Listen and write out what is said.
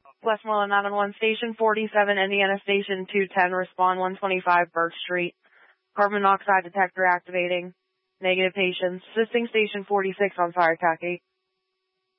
Westmoreland 911, Station 47, Indiana Station 210, respond 125 Birch Street. Carbon monoxide detector activating. Negative patients. Assisting Station 46 on fire attack 8.